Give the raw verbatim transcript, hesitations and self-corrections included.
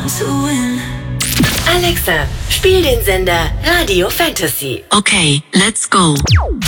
Alexa, spiel den Sender Radio Fantasy. Okay, let's go.